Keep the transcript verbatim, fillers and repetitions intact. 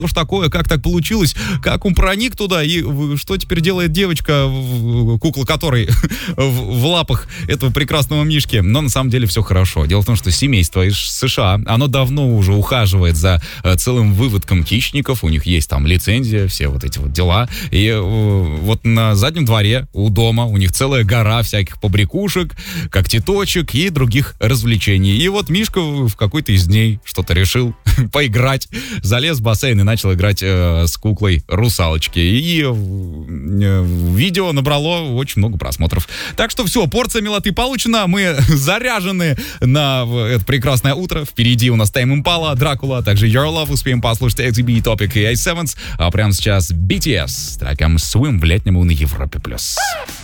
что ж такое, как так получилось, как он проник туда, и что теперь делает девочка, кукла которой в, в лапах этого прекрасного мишки. Но на самом деле все хорошо. Дело в том, что семейство из США, оно давно уже ухаживает за целым выводком хищников, у них есть там лицензия, все вот эти вот дела. И вот на заднем дворе у дома у них целая гора всяких побрякушек, когтеточек и других развлечений. И вот Мишка в какой-то из дней что-то решил поиграть, залез в бассейн и начал играть э, с куклой русалочки. И э, видео набрало очень много просмотров. Так что все, порция милоты получена. Мы заряжены на это прекрасное утро. Впереди у нас Tame Impala, Дракула, а также Your Love. Успеем послушать эй ти би, Topic и эй семь. А прямо сейчас би ти эс с треком Swim в летнем на Европе+.